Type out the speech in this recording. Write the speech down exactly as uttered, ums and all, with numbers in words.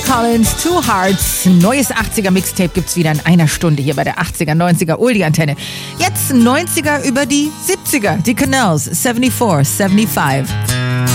Collins, Two Hearts. Neues achtziger Mixtape gibt's wieder in einer Stunde hier bei der achtziger, neunziger Oldie-Antenne. Jetzt neunziger über die siebziger. Die Canals, vierundsiebzig, fünfundsiebzig.